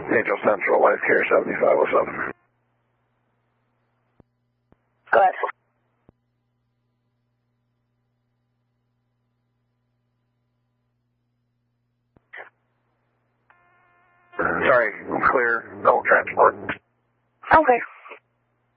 Angel Central, Life Care 7507. Go ahead. Sorry, clear, no transport. Okay.